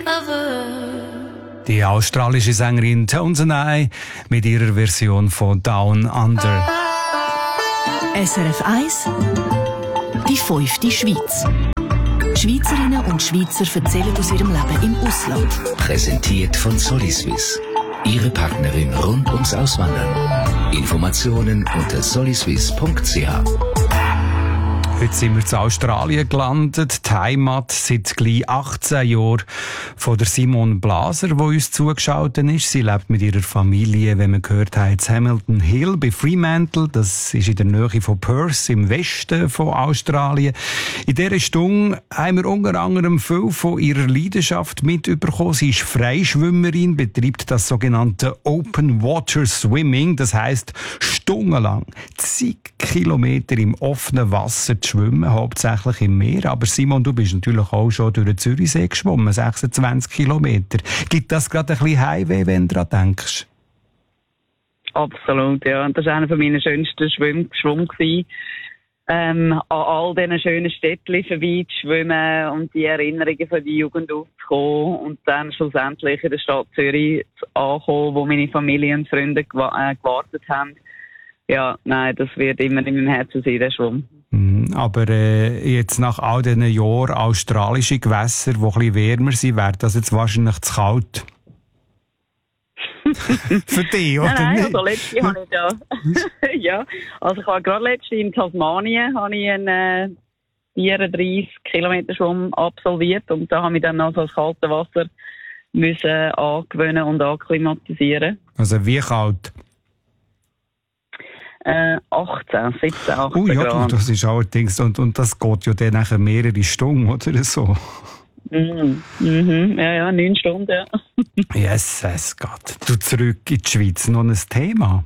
Die australische Sängerin Tones and I mit ihrer Version von Down Under. SRF 1 Die 5. Schweiz. Schweizerinnen und Schweizer erzählen aus ihrem Leben im Ausland. Präsentiert von Soliswiss. Ihre Partnerin rund ums Auswandern. Informationen unter soliswiss.ch. Heute sind wir zu Australien gelandet. Die Heimat seit gleich 18 Jahren von der Simone Blaser, die uns zugeschaut ist. Sie lebt mit ihrer Familie, wenn man gehört hat, in Hamilton Hill bei Fremantle. Das ist in der Nähe von Perth im Westen von Australien. In dieser Stunde haben wir unter anderem viel von ihrer Leidenschaft mitbekommen. Sie ist Freischwimmerin, betreibt das sogenannte Open Water Swimming. Das heisst, stundenlang, zig Kilometer im offenen Wasser zu schwimmen, hauptsächlich im Meer. Aber Simon, du bist natürlich auch schon durch den Zürichsee geschwommen, 26 Kilometer. Gibt das gerade ein bisschen Heimweh, wenn du daran denkst? Absolut, ja. Das war einer meiner schönsten Schwumme an all diesen schönen Städtchen vorbei zu schwimmen und die Erinnerungen von der Jugend aufzukommen und dann schlussendlich in der Stadt Zürich ankommen, wo meine Familie und Freunde gewartet haben. Ja, nein, das wird immer in meinem Herzen sein, der Schwumm. Aber jetzt nach all diesen Jahren australische Gewässer, die ein bisschen wärmer sind, wäre das jetzt wahrscheinlich zu kalt. Für dich, oder nein, nicht? Also letzte habe ich ja, also ich war gerade letzte in Tasmanien, habe ich einen 34 Kilometer Schwumm absolviert und da habe ich dann also das kalte Wasser müssen angewöhnen und akklimatisieren. Also wie kalt? 18, 17, 18 ja, Grad. das ist allerdings, und das geht ja dann nachher mehrere Stunden, oder so? Ja, 9 Stunden, ja. Yes, es geht. Du zurück in die Schweiz, noch ein Thema?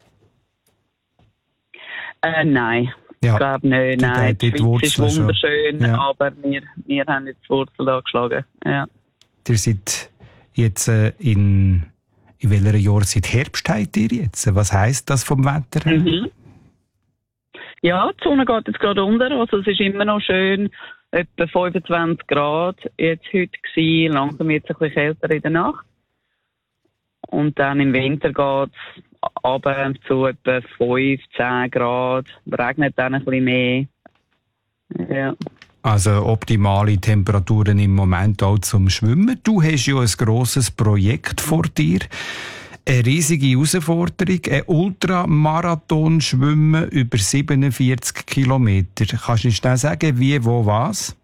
Nein, ja. Ich glaube nicht. Nein, die Schweiz ist wunderschön, ja. Aber wir haben jetzt die Wurzel angeschlagen. Ja. Ihr seid jetzt in welcher Jahreszeit Herbst habt ihr jetzt? Was heisst das vom Wetter her? Ja, die Sonne geht jetzt gerade unter. Also es ist immer noch schön, etwa 25 Grad jetzt heute gewesen. Langsam wird es ein bisschen kälter in der Nacht. Und dann im Winter geht es runter zu etwa 5, 10 Grad. Regnet dann ein bisschen mehr. Ja. Also optimale Temperaturen im Moment auch zum Schwimmen. Du hast ja ein grosses Projekt vor dir. Eine riesige Herausforderung, ein Ultramarathon schwimmen über 47 Kilometer. Kannst du uns schnell sagen, wie, wo, was?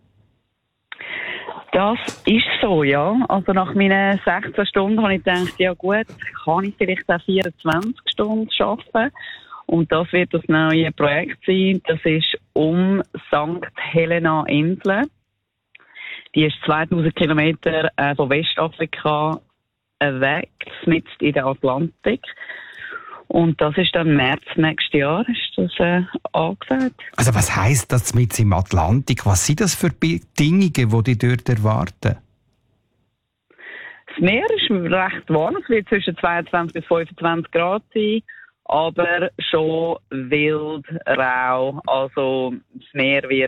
Das ist so, ja. Also nach meinen 16 Stunden habe ich gedacht, ja gut, kann ich vielleicht auch 24 Stunden schaffen. Und das wird das neue Projekt sein. Das ist um St. Helena Insel. Die ist 2000 Kilometer von Westafrika weg, mitten in der Atlantik. Und das ist dann März nächstes Jahr, ist das angesagt. Also was heisst das mitten im Atlantik? Was sind das für Bedingungen, die dich dort erwarten? Das Meer ist recht warm. Es wird zwischen 22 bis 25 Grad sein. Aber schon wild, rau. Also das Meer wird,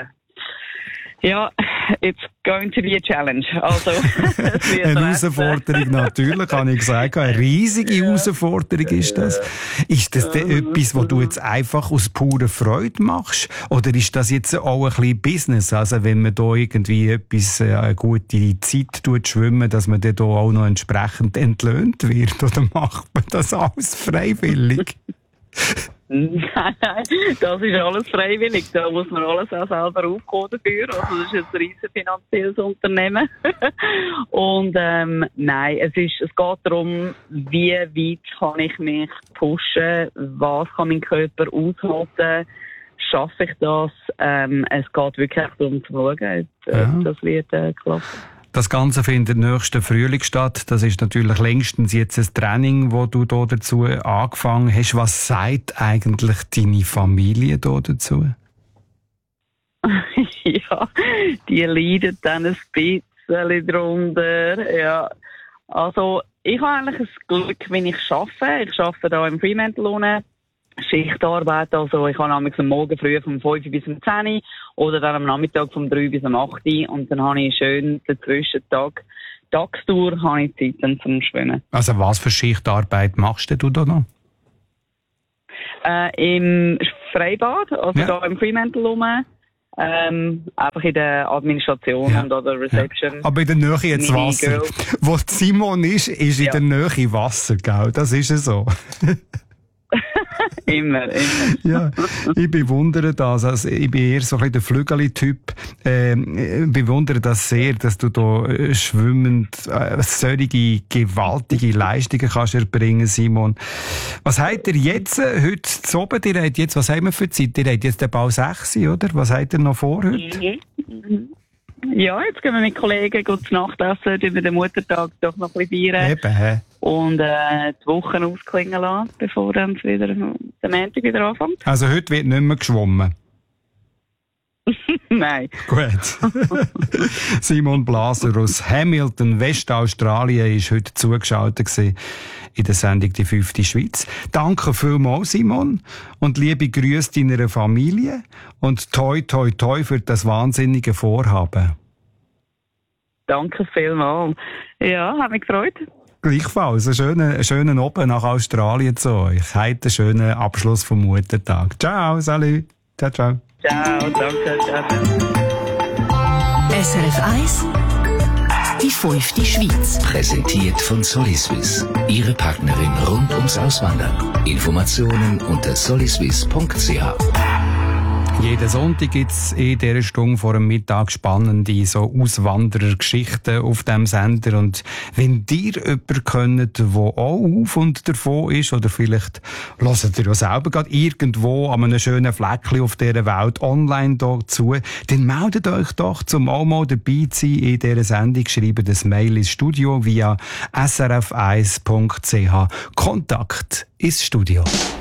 it's going to be a challenge. Also, es wird eine Herausforderung natürlich, kann ich sagen. Eine riesige Herausforderung ist das. Ist das denn etwas, was du jetzt einfach aus purer Freude machst? Oder ist das jetzt auch ein bisschen Business? Also wenn man da irgendwie eine gute Zeit schwimmen, dass man dann da auch noch entsprechend entlöhnt wird? Oder macht man das alles freiwillig? Nein, das ist alles freiwillig. Da muss man alles auch selber aufkommen dafür. Also das ist ein riesen finanzielles Unternehmen. Und nein, es geht darum, wie weit kann ich mich pushen, was kann mein Körper aushalten, schaffe ich das? Es geht wirklich darum zu schauen, das wird klappen. Das Ganze findet nächsten Frühling statt. Das ist natürlich längstens jetzt ein Training, wo du da dazu angefangen hast. Was sagt eigentlich deine Familie da dazu? Ja, die leiden dann ein bisschen drunter. Ja. Also, ich habe eigentlich das Glück, wenn ich arbeite. Ich arbeite da im Fremantle Schichtarbeit, also ich habe am Morgen früh vom 5 bis um 10 oder dann am Nachmittag vom 3 bis um 8 und dann habe ich schön dazwischen Tagstour habe ich Zeit dann zum Schwimmen. Also was für Schichtarbeit machst du da noch? Im Freibad, also da im Fremantle rum. Einfach in der Administration und an der Reception. Ja. Aber in der Nähe jetzt Wasser. Wo Simon ist in der Nähe Wasser, gell? Das ist ja so. Immer. Ja, ich bewundere das. Also, ich bin eher so ein bisschen der Flügeli-Typ. Bewundere das sehr, dass du da schwimmend solche gewaltige Leistungen kannst erbringen, Simon. Was habt ihr jetzt heute zu oben? Ihr habt jetzt, was haben wir für Zeit? Ihr habt jetzt den Bau 6, oder? Was habt ihr noch vor heute? Ja, jetzt gehen wir mit Kollegen gut zu Nacht essen, über den Muttertag doch noch ein bisschen feiern. Eben, und die Wochen ausklingen lassen, bevor dann wieder der Montag wieder anfängt. Also heute wird nicht mehr geschwommen? Nein. Gut. Simon Blaser aus Hamilton, Westaustralien, ist heute zugeschaltet gewesen in der Sendung «Die 5. Schweiz». Danke vielmals, Simon. Und liebe Grüße deiner Familie. Und toi, toi, toi für das wahnsinnige Vorhaben. Danke vielmals. Ja, hat mich gefreut. Gleichfalls. Einen schönen Abend nach Australien zu euch. Heute einen schönen Abschluss vom Muttertag. Ciao, salut. Ciao, ciao. Ciao, danke, ciao. SRF 1, die 5. Schweiz. Präsentiert von Soliswiss. Ihre Partnerin rund ums Auswandern. Informationen unter soliswiss.ch. Jeden Sonntag gibt es in dieser Stunde vor dem Mittag spannende so Auswanderergeschichten auf diesem Sender. Und wenn ihr jemanden kennt, der auch auf und davon ist, oder vielleicht hört ihr ja selber gerade irgendwo an einem schönen Fleckchen auf dieser Welt online dazu, dann meldet euch doch, zum auch mal dabei zu sein in dieser Sendung. Schreibt das Mail ins Studio via srf1.ch. Kontakt ins Studio.